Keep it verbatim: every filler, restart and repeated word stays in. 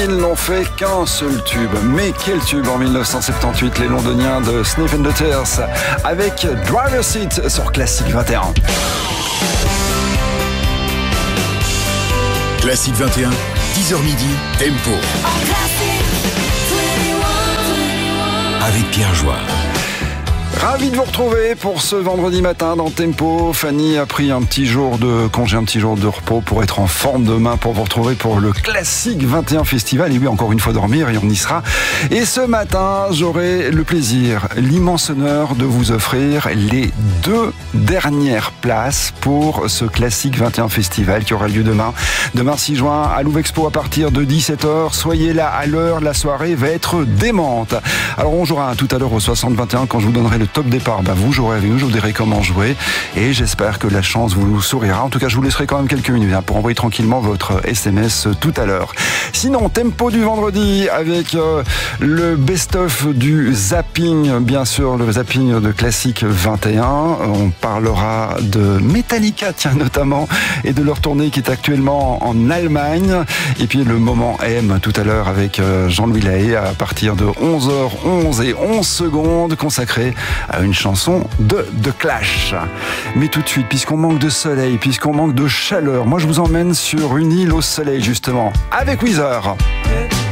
ils n'ont fait qu'un seul tube. Mais quel tube en mille neuf cent soixante-dix-huit, les Londoniens de Sniff and the Tears avec Driver's Seat sur Classic vingt et un. Classic vingt et un, dix heures midi, Tempo. Avec Pierre Joire. Ravi de vous retrouver pour ce vendredi matin dans Tempo. Fanny a pris un petit jour de congé, un petit jour de repos pour être en forme demain, pour vous retrouver pour le Classic vingt et un Festival. Et oui, encore une fois dormir et on y sera. Et ce matin, j'aurai le plaisir, l'immense honneur de vous offrir les deux dernières places pour ce Classic vingt et un Festival qui aura lieu demain. Demain six juin à Louvexpo à partir de dix-sept heures. Soyez là à l'heure, la soirée va être démente. Alors on jouera tout à l'heure au soixante vingt et un quand je vous donnerai le top départ. Bah vous jouerez avec nous, je vous dirai comment jouer et j'espère que la chance vous sourira. En tout cas, je vous laisserai quand même quelques minutes hein, pour envoyer tranquillement votre S M S tout à l'heure. Sinon, Tempo du vendredi avec euh, le best-of du zapping, bien sûr, le zapping de Classic vingt et un. On parlera de Metallica, tiens, notamment, et de leur tournée qui est actuellement en Allemagne. Et puis le moment M tout à l'heure avec euh, Jean-Louis Lahaye à partir de onze heures onze et onze secondes consacré à une chanson de The Clash. Mais tout de suite, puisqu'on manque de soleil, puisqu'on manque de chaleur, moi je vous emmène sur une île au soleil justement, avec Weezer.